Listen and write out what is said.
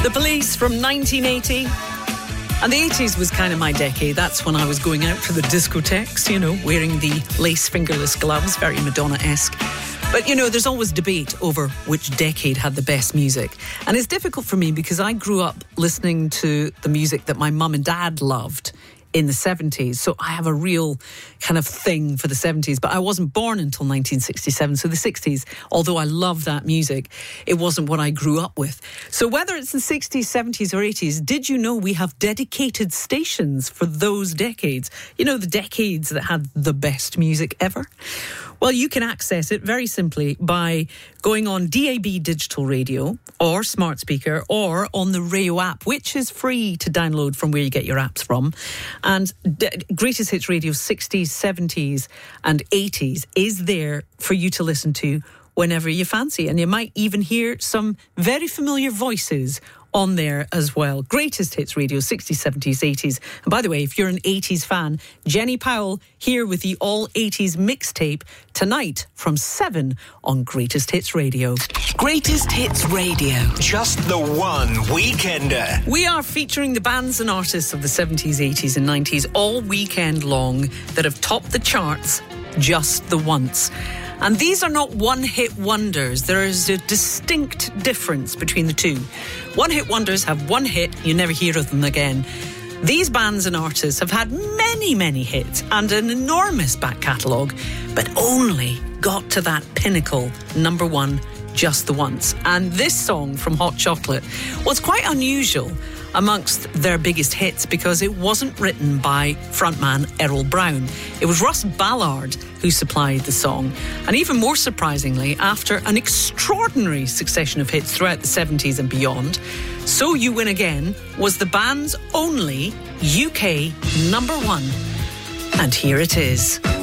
The Police from 1980. And the 80s was kind of my decade. That's when I was going out to the discotheques, wearing the lace fingerless gloves, very Madonna-esque. But, there's always debate over which decade had the best music. And it's difficult for me because I grew up listening to the music that my mum and dad loved in the 70s. So I have a real kind of thing for the 70s, but I wasn't born until 1967. So the 60s, although I love that music, it wasn't what I grew up with. So whether it's the 60s, 70s or 80s, did you know we have dedicated stations for those decades? The decades that had the best music ever? Well, you can access it very simply by going on DAB digital radio or smart speaker or on the Rayo app, which is free to download from where you get your apps from. And Greatest Hits Radio 60s, 70s and 80s is there for you to listen to whenever you fancy. And you might even hear some very familiar voices on there as well. Greatest Hits Radio, 60s, 70s, 80s. And by the way, if you're an 80s fan, Jenny Powell here with the All 80s mixtape tonight from 7 on Greatest Hits Radio. Greatest Hits Radio. Just the one weekender. We are featuring the bands and artists of the 70s, 80s and 90s all weekend long that have topped the charts just the once. And these are not one-hit wonders. There is a distinct difference between the two. One-hit wonders have one hit, you never hear of them again. These bands and artists have had many, many hits and an enormous back catalogue, but only got to that pinnacle, number one, just the once. And this song from Hot Chocolate was quite unusual amongst their biggest hits because it wasn't written by frontman Errol Brown. It was Russ Ballard who supplied the song. And even more surprisingly, after an extraordinary succession of hits throughout the 70s and beyond, So You Win Again was the band's only UK number one. And here it is.